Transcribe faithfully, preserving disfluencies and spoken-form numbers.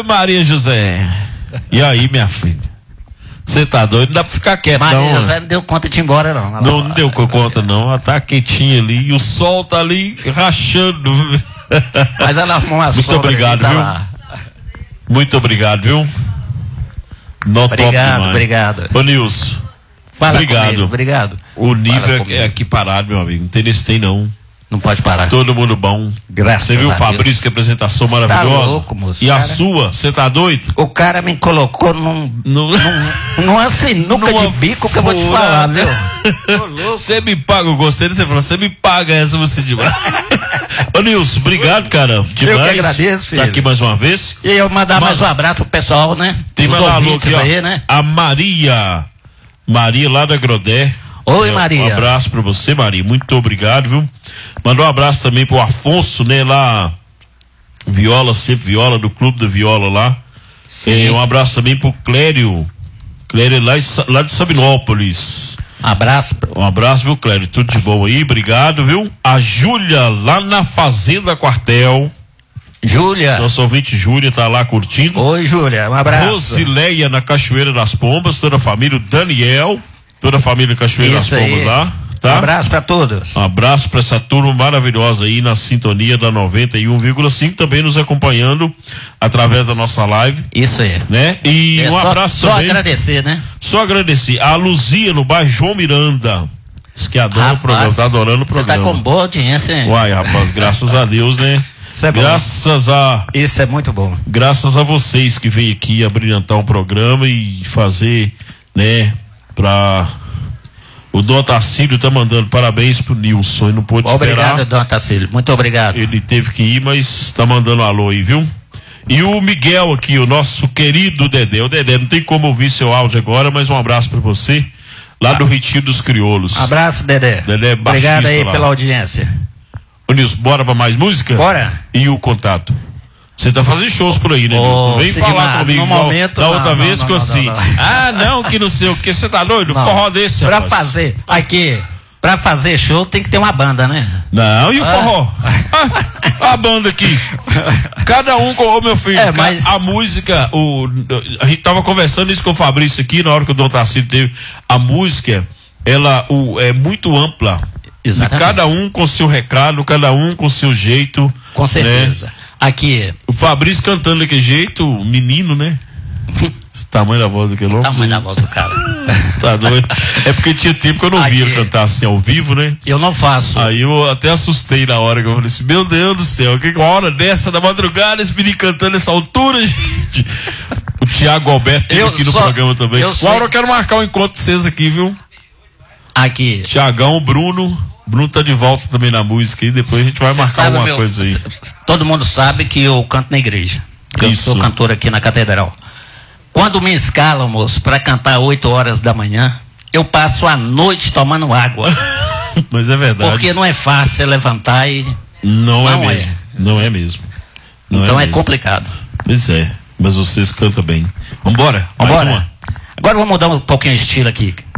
Maria José. E aí, minha filha? Você tá doido? Não dá pra ficar quieto, Maria não. José não deu conta de ir embora, não. Ela... Não, não deu conta, não. Ela tá quietinha ali e o sol tá ali rachando. Mas ela arrumou uma Muito obrigado, tá viu? Lá. Muito obrigado, viu? Não, obrigado, top obrigado. Ô, Nilson. Fala obrigado. Comigo, obrigado. O nível é, é aqui parado, meu amigo. Não tem nesse tem, não. Não pode parar. Todo mundo bom. Graças Você viu a o Fabrício, Deus. que apresentação maravilhosa? Tá louco, moço. E cara... a sua? Você tá doido? O cara me colocou num... No... num numa sinuca Numa de bico que eu vou te falar, meu. Você me paga, eu gostei de você falar, você me paga essa, você demais. Ô, Nilson, obrigado, cara. Demais. Eu que agradeço, filho. Tá aqui mais uma vez. E eu mandar mais um abraço pro pessoal, né? Tem mais alô aqui, ó. Aí, né? A Maria. Maria lá da Grodé. Oi, é, Maria. Um abraço pra você, Maria. Muito obrigado, viu? Mandou um abraço também pro Afonso, né? Lá, Viola, sempre Viola, do Clube da Viola lá. Sim. É, um abraço também pro Clério. Clério lá, lá de Sabinópolis. Abraço. Um abraço, viu, Clério? Tudo de bom aí, obrigado, viu? A Júlia, lá na Fazenda Quartel. Júlia. Nosso ouvinte Júlia tá lá curtindo. Oi, Júlia, um abraço. Rosileia, na Cachoeira das Pombas, toda a família, o Daniel, toda a família Cachoeira Isso das Pombas aí. lá, tá? Um abraço pra todos. Um abraço pra essa turma maravilhosa aí na sintonia da noventa e um vírgula cinco, também nos acompanhando através da nossa live. Isso aí. Né? E É um só, abraço só também. agradecer, né? Só agradecer. A Luzia, no bairro João Miranda. Diz que adora Rapaz, o programa, tá adorando o programa. Você tá com boa audiência, hein? Uai, rapaz, graças a Deus, né? Isso é bom. Graças a Isso é muito bom. graças a vocês que vêm aqui abrilhantar um programa e fazer, né, pra o Dom Tacílio tá mandando parabéns pro Nilson, ele não pôde Obrigado, esperar. Dom Tacílio. Muito obrigado. Ele teve que ir, mas tá mandando alô aí, viu? E o Miguel aqui, o nosso querido Dedé. O Dedé, não tem como ouvir seu áudio agora, mas um abraço pra você, lá do Retiro dos Crioulos. Abraço, Dedé. Dedé é baixista Obrigado aí lá. pela audiência. Ô Nilson, bora pra mais música? Bora. E o contato? Você tá fazendo shows por aí, né, Nilson? Não vem Sim, falar mas comigo no igual momento, da outra não, vez não, que eu não, assim. não, não. Ah, não, que não sei o que. Você tá doido? Não. Forró desse, Pra rapaz. fazer, aqui, pra fazer show tem que ter uma banda, né? Não, e o Ah. forró? Ah, a banda aqui. Cada um com. Ô, meu filho, É, ca- mas- a música, o, a gente tava conversando isso com o Fabrício aqui, na hora que o Dom Tarcísio teve. A música, ela o, é muito ampla. Exatamente. E cada um com seu recado, cada um com seu jeito. Com certeza. Né? Aqui, O Fabrício cantando daquele jeito, menino, né? Esse tamanho da voz daquele o homem. tamanho da voz do cara. Tá doido. É porque tinha tempo que eu não via Aqui. cantar assim ao vivo, né? Eu não faço. Aí eu até assustei na hora que eu falei assim, meu Deus do céu, que uma hora dessa da madrugada, esse menino cantando essa altura, gente. O Tiago Alberto teve Eu aqui no só- programa também. eu Uma sei. hora eu quero marcar um encontro com vocês aqui, viu? Aqui. Tiagão, Bruno. Bruno tá de volta também na música e depois a gente vai Cê marcar sabe, alguma meu, coisa aí. c- Todo mundo sabe que eu canto na igreja. Que eu Isso. sou cantor aqui na catedral. Quando me escalam, moço, para cantar oito horas da manhã, eu passo a noite tomando água. Mas é verdade. Porque não é fácil você levantar e. Não, Não é é. mesmo. Não é mesmo. Não então é, mesmo. complicado. Pois é. Mas vocês cantam bem. Vambora? Mais Vambora. uma. Agora vamos mudar um pouquinho o estilo aqui.